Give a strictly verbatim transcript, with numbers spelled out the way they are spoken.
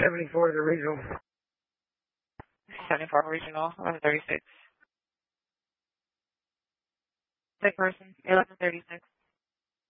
seventy-four, the regional. seventy-four regional, eleven thirty-six. Sick person, eleven thirty-six.